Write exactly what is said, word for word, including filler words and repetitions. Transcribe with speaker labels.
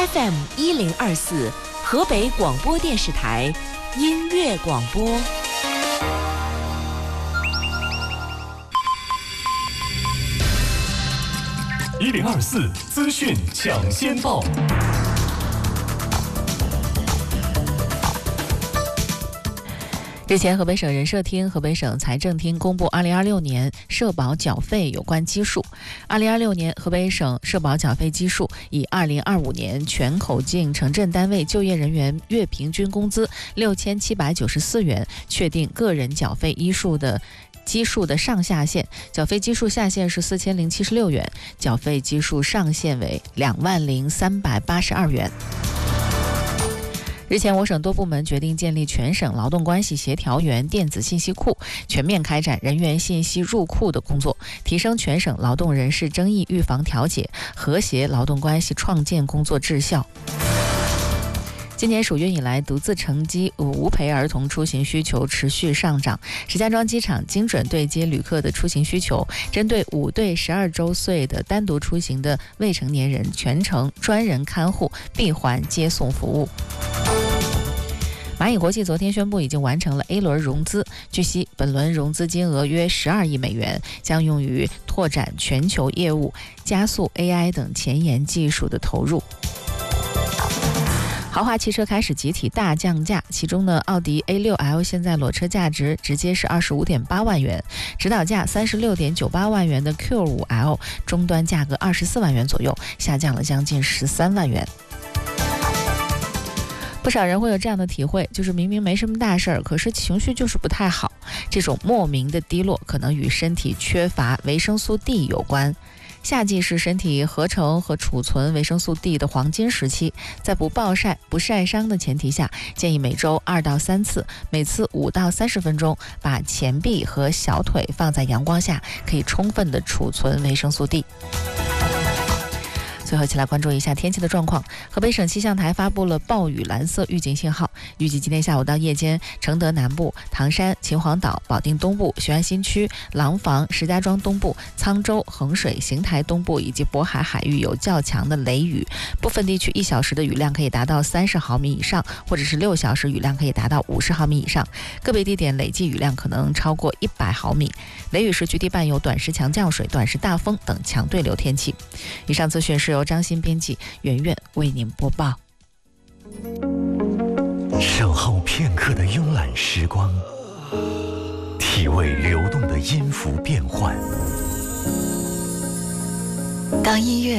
Speaker 1: F M 一零二四，河北广播电视台音乐广播。
Speaker 2: 一零二四资讯抢先报。
Speaker 3: 日前，河北省人社厅、河北省财政厅公布二零二六年社保缴费有关基数。二零二六年，河北省社保缴费基数以二零二五年全口径城镇单位就业人员月平均工资六千七百九十四元，确定个人缴费依数的基数的上下限，缴费基数下限是四千零七十六元，缴费基数上限为两万零三百八十二元。日前，我省多部门决定建立全省劳动关系协调员电子信息库，全面开展人员信息入库的工作，提升全省劳动人事争议预防调解、和谐劳动关系创建工作质效。今年暑运以来，独自乘机无陪儿童出行需求持续上涨。石家庄机场精准对接旅客的出行需求，针对五对十二周岁的单独出行的未成年人，全程专人看护，闭环接送服务。蚂蚁国际昨天宣布，已经完成了 A 轮融资。据悉，本轮融资金额约十二亿美元，将用于拓展全球业务，加速 A I 等前沿技术的投入。豪华汽车开始集体大降价，其中呢，奥迪 A 六 L 现在裸车价值直接是二十五点八万元，指导价三十六点九八万元的 Q 五 L 终端价格二十四万元左右，下降了将近十三万元。不少人会有这样的体会，就是明明没什么大事儿，可是情绪就是不太好。这种莫名的低落，可能与身体缺乏维生素 D 有关。夏季是身体合成和储存维生素 D 的黄金时期，在不暴晒、不晒伤的前提下，建议每周二到三次，每次五到三十分钟，把前臂和小腿放在阳光下，可以充分的储存维生素 D。最后一起来关注一下天气的状况。河北省气象台发布了暴雨蓝色预警信号，预计今天下午到夜间，承德南部、唐山、秦皇岛、保定东部、雄安新区、廊坊、石家庄东部、沧州、衡水、邢台东部以及渤海海域有较强的雷雨，部分地区一小时的雨量可以达到三十毫米以上，或者是六小时雨量可以达到五十毫米以上，个别地点累计雨量可能超过一百毫米。雷雨时局地伴有短时强降水、短时大风等强对流天气。以上资讯是由张欣编辑，圆圆为您播报。
Speaker 2: 守候片刻的慵懒时光，体味流动的音符变幻。
Speaker 4: 当音乐